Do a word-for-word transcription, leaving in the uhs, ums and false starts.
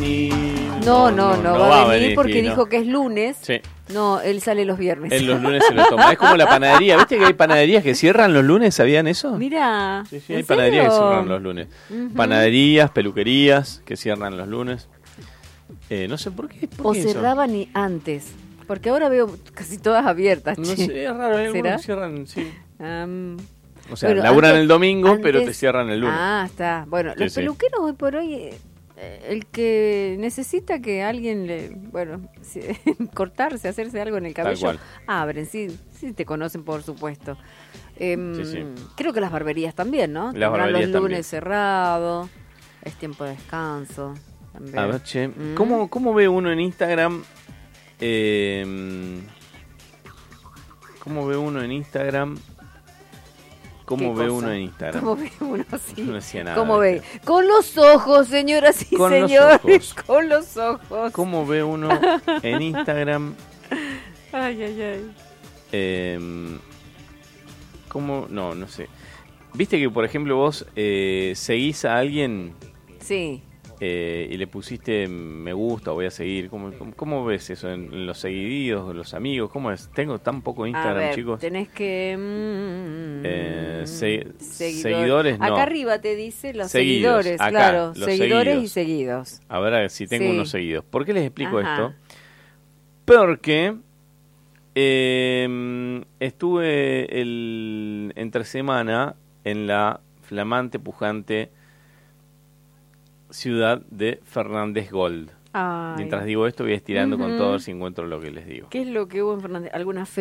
venir. No, no, no, no va, va a venir, venir porque sí, dijo no. que es lunes. Sí. No, él sale los viernes. Él los lunes se lo toma. Es como la panadería. ¿Viste que hay panaderías que cierran los lunes? ¿Sabían eso? Mira. Sí, sí, hay panaderías que cierran los lunes. Uh-huh. Panaderías, peluquerías que cierran los lunes. Eh, no sé por qué. ¿Por o qué cerraban y antes. Porque ahora veo casi todas abiertas. No sé, es raro. Hay algunos que cierran, sí. Um, o sea, bueno, laburan antes, el domingo, antes, pero te cierran el lunes. Ah, está. Bueno, sí, los sí. peluqueros hoy por hoy... Eh, el que necesita que alguien le, bueno, si, cortarse, hacerse algo en el cabello, abren, sí, sí te conocen por supuesto. Eh, sí, sí. Creo que las barberías también, ¿no? Las barberías los lunes también. cerrados, es tiempo de descanso. También. A ver, che, ¿Mm? ¿cómo, ¿cómo ve uno en Instagram? Eh, ¿Cómo ve uno en Instagram? ¿Cómo ve uno en Instagram? ¿Cómo ve uno así? No decía nada. ¿Cómo ve? Con los ojos, señoras y con señores. Los ojos. Con los ojos. ¿Cómo ve uno en Instagram? Ay, ay, ay. Eh, ¿Cómo? No, no sé. ¿Viste que, por ejemplo, vos eh, seguís a alguien? Sí. Eh, y le pusiste me gusta o voy a seguir. ¿Cómo, cómo, cómo ves eso en, en los seguidos, los amigos? ¿Cómo es? Tengo tan poco Instagram, a ver, chicos. Tenés que... Mm, eh, se, seguidor. Seguidores, no. Acá arriba te dice los seguidos, seguidores, acá, claro. los Seguidores seguidos. y seguidos. A ver si tengo sí. unos seguidos. ¿Por qué les explico Ajá. esto? Porque eh, estuve el entre semana en la flamante, pujante ciudad de Fernández Gold. Ay. Mientras digo esto voy estirando uh-huh. con todo a ver si encuentro lo que les digo. ¿Qué es lo que hubo en Fernández? ¿Alguna fe?